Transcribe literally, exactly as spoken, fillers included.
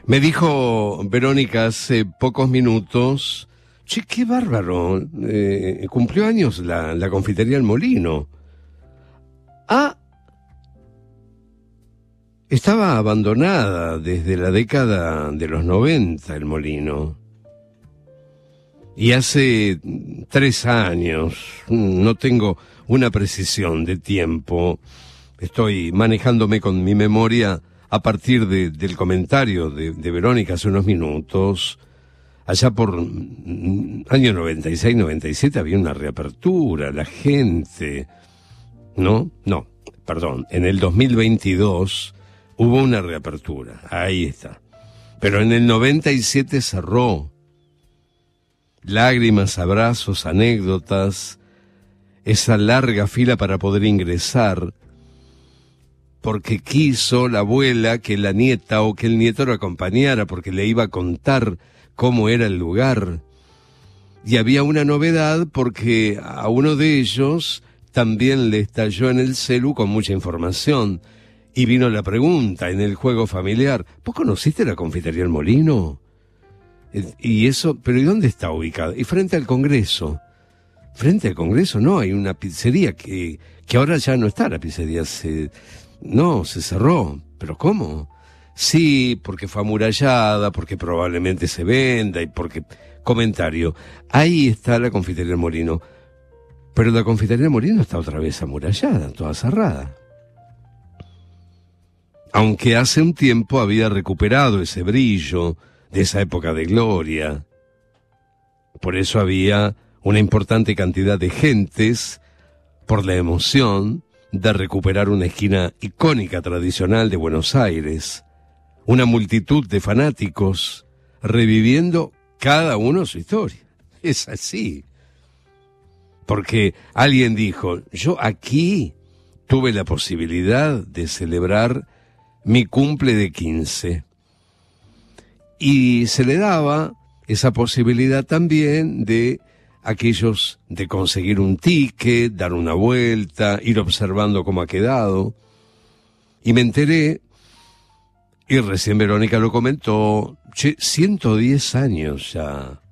Me dijo Verónica hace pocos minutos, che, qué bárbaro, eh, cumplió años la, la confitería El Molino. Ah, estaba abandonada desde la década de los noventa El Molino. Y hace tres años, no tengo una precisión de tiempo, estoy manejándome con mi memoria a partir de, del comentario de, de Verónica hace unos minutos. Allá por año noventa y seis, noventa y siete había una reapertura, la gente... No, no, perdón, en el dos mil veintidós hubo una reapertura, ahí está. Pero en el noventa y siete cerró. Lágrimas, abrazos, anécdotas, esa larga fila para poder ingresar, porque quiso la abuela que la nieta o que el nieto lo acompañara, porque le iba a contar cómo era el lugar. Y había una novedad porque a uno de ellos también le estalló en el celu con mucha información. Y vino la pregunta en el juego familiar, ¿vos conociste la confitería El Molino? Y eso, pero ¿y dónde está ubicada? Y frente al Congreso. Frente al Congreso no, hay una pizzería que, que ahora ya no está la pizzería, se, no, se cerró. ¿Pero cómo? Sí, porque fue amurallada, porque probablemente se venda y porque... Comentario, ahí está la confitería El Molino, pero la confitería El Molino está otra vez amurallada, toda cerrada. Aunque hace un tiempo había recuperado ese brillo de esa época de gloria. Por eso había una importante cantidad de gentes por la emoción de recuperar una esquina icónica tradicional de Buenos Aires. Una multitud de fanáticos reviviendo cada uno su historia. Es así. Porque alguien dijo, yo aquí tuve la posibilidad de celebrar mi cumple de quince. Y se le daba esa posibilidad también de aquellos de conseguir un ticket, dar una vuelta, ir observando cómo ha quedado. Y me enteré, y recién Verónica lo comentó, che, ciento diez años ya